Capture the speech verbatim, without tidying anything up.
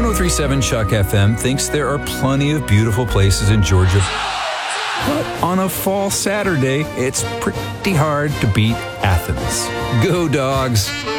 one oh three point seven Chuck F M thinks there are plenty of beautiful places in Georgia. But on a fall Saturday, it's pretty hard to beat Athens. Go Dogs!